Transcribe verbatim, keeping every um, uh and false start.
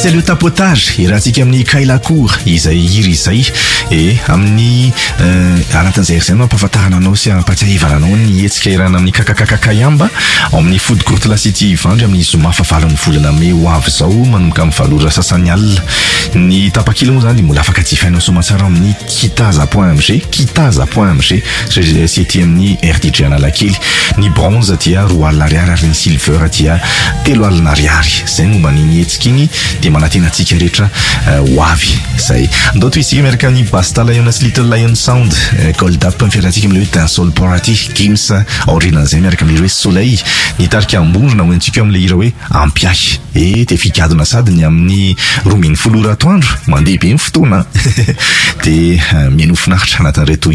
mampatsiahy le tapotage irahantsika amin'ny Kailakour izay hira izay e amin'ny anatin'izay izay mampahafantarana anao sy ampatsiahivana anao ny hetsika irana amin'ny kakakakakayamba ao amin'ny Food Court La City Ivandry amin'ny zoma fahavalon'ny volana May ho avy zao manomboka amin'ny valora sasany alina. Ny tapakilo moa zany mbola afaka jifainao somatsara amin'ny kitaza.mg kitaza.mg sy ety amin'ny R D G Analakely. Ny bronze dia roa alina ariary ary ny silver dia telo alina ariary. Zay momba ny hetsika igny dia manatena antsika rehetra ho avy zay. Ndao toy isika miaraka amin'ny Basta Lion sy Little Lion Sound Gold Up mifiarantsika amin'ny hoe Dancehall Party Gims aorianan'izay miaraka amin'ny hoe Soleil ny tarika ambondrona hoentsika amin'ny hira hoe ampiahy e dia fikadona sady ny amin'ny roa ambin'ny folo ora atoandro mandeha be ny fotoana dia mihaino finaritra anatin'ireto